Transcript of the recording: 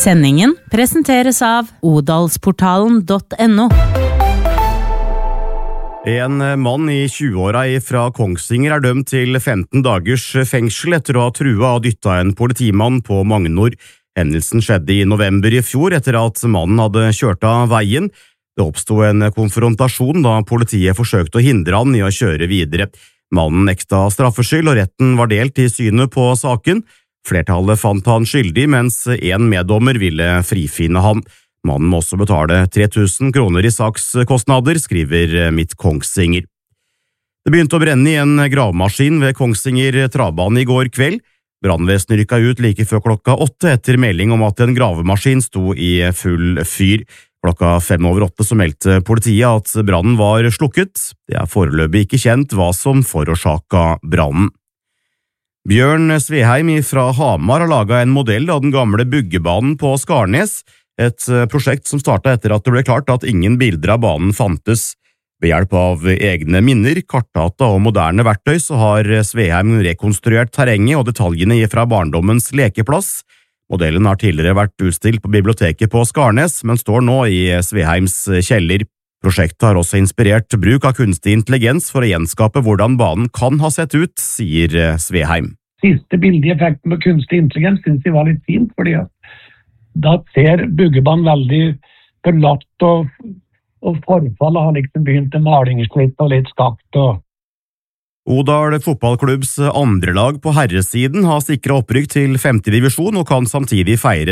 Sendingen presenteres av odalsportalen.no. En mann i 20-åra fra Kongsvinger dømt til 15 dagers fengsel etter å ha trua og dyttet en politimann på Magnor. Hendelsen skjedde i november i fjor etter at mannen hadde kjørt av veien. Det oppstod en konfrontasjon da politiet forsøkte å hindre han i å kjøre videre. Mannen nekta straffskyld, og retten var delt i synet på saken. Flertallet fant han skyldig, mens en meddommer ville frifinne han. Mannen må også betale 3000 kroner i sakskostnader, skriver Midt Kongsvinger. Det begynte å brenne i en gravemaskin ved Kongsvinger travbane i går kveld. Brannvesenet rykket ut like før klokka 8 etter melding om at en gravemaskin sto i full fyr. Klokka 7:05 så meldte politiet at brannen var slukket. Det foreløpig ikke kjent hva som forårsaket brannen. Bjørn Sveheim fra Hamar har laget en modell av den gamle byggebanen på Skarnes, et prosjekt som startet etter at det ble klart at ingen bilder av banen fantes. Ved hjelp av egne minner, kartdata og moderne verktøy så har Sveheim rekonstruert terrenget og detaljene fra barndommens lekeplass. Modellen har tidligere vært utstilt på biblioteket på Skarnes, men står nå i Sveheims kjeller. Prosjektet har også inspirert bruk av kunstig intelligens for å gjenskape hvordan banen kan ha sett ut, sier Sveheim. Siste bildeeffekten med kunstig intelligens synes jeg var litt fint, fordi da ser byggebanen veldig forlatt, og forfallet har liksom begynt til malingslitt og litt skakt. Odal fotballklubbs andre lag på herresiden har sikret opprykk til 5. divisjon og kan samtidig feire